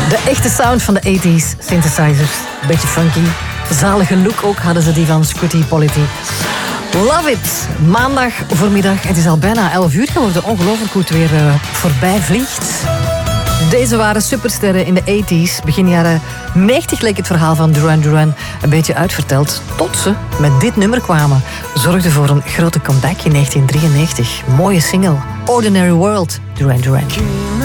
De echte sound van de 80s synthesizers. Beetje funky. Zalige look ook hadden ze die van Scritti Politti. Love it. Maandag voormiddag. Het is al bijna 11 uur geworden. Ongelooflijk hoe het weer voorbij vliegt. Deze waren supersterren in de 80s. Begin jaren 90 leek het verhaal van Duran Duran een beetje uitverteld. Tot ze met dit nummer kwamen. Zorgden voor een grote comeback in 1993. Mooie single. Ordinary World, Duran Duran.